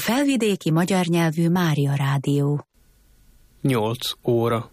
Felvidéki magyar nyelvű Mária Rádió. 8 óra.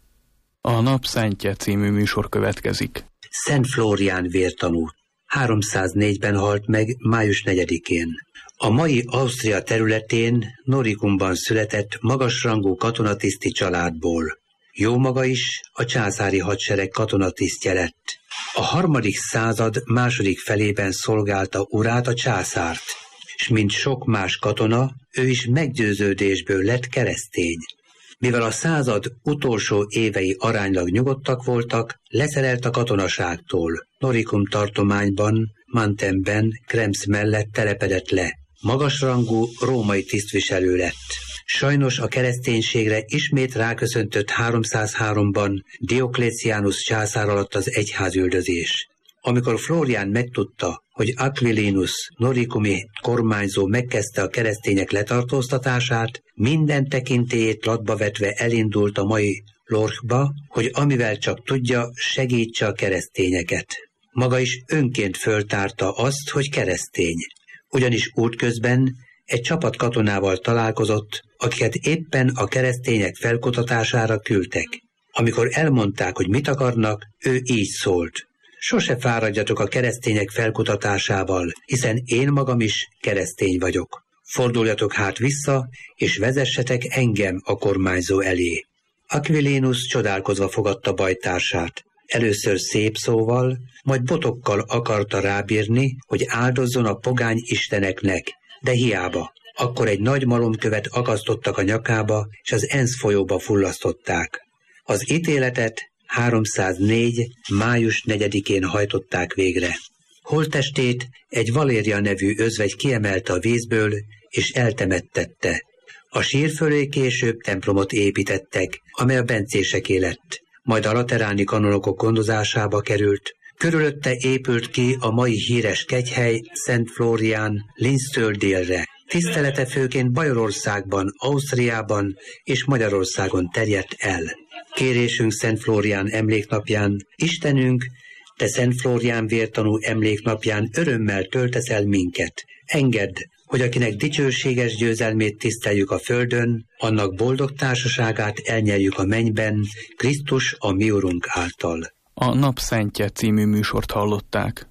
A Nap Szentje című műsor következik. Szent Flórián vértanú. 304-ben halt meg május 4-én. A mai Ausztria területén, Noricumban született magasrangú katonatiszti családból. Jómaga is a császári hadsereg katonatisztje lett. A 3. század második felében szolgálta urát, a császárt, és mint sok más katona, ő is meggyőződésből lett keresztény. Mivel a század utolsó évei aránylag nyugodtak voltak, leszerelt a katonaságtól. Noricum tartományban, Mantemben, Krems mellett telepedett le. Magasrangú római tisztviselő lett. Sajnos a kereszténységre ismét ráköszöntött 303-ban Diocletianus császár alatt az egyházüldözés. Amikor Flórián megtudta, hogy Aquilinus noricumi kormányzó megkezdte a keresztények letartóztatását, minden tekintélyét latba vetve elindult a mai Lorchba, hogy amivel csak tudja, segítse a keresztényeket. Maga is önként föltárta azt, hogy keresztény. Ugyanis útközben egy csapat katonával találkozott, akiket éppen a keresztények felkutatására küldtek. Amikor elmondták, hogy mit akarnak, ő így szólt: sose fáradjatok a keresztények felkutatásával, hiszen én magam is keresztény vagyok. Forduljatok hát vissza, és vezessetek engem a kormányzó elé. Aquilinus csodálkozva fogadta bajtársát. Először szép szóval, majd botokkal akarta rábírni, hogy áldozzon a pogány isteneknek, de hiába. Akkor egy nagy malomkövet akasztottak a nyakába, és az Enz folyóba fullasztották. Az ítéletet 304. május 4-én hajtották végre. Holttestét egy Valéria nevű özvegy kiemelte a vízből, és eltemettette. A sír fölé később templomot építettek, amely a bencéseké lett. Majd a lateráni kanonokok gondozásába került. Körülötte épült ki a mai híres kegyhely, Szent Flórián, Linztől délre. Tisztelete főként Bajorországban, Ausztriában és Magyarországon terjedt el. Kérésünk Szent Flórián emléknapján: Istenünk, te Szent Flórián vértanú emléknapján örömmel töltesz el minket. Engedd, hogy akinek dicsőséges győzelmét tiszteljük a földön, annak boldog társaságát elnyerjük a mennyben, Krisztus a mi Urunk által. A Nap Szentje című műsort hallották.